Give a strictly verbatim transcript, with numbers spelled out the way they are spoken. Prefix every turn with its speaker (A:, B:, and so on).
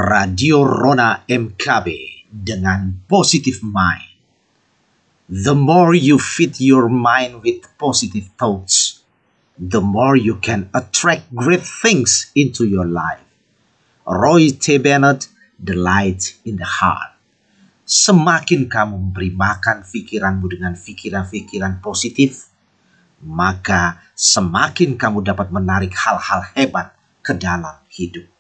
A: Radio Rona M K B dengan Positive Mind. The more you feed your mind with positive thoughts, the more you can attract great things into your life. Roy T. Bennett, The Light in the Heart. Semakin kamu memberi makan pikiranmu dengan pikiran-pikiran positif, maka semakin kamu dapat menarik hal-hal hebat ke dalam hidup.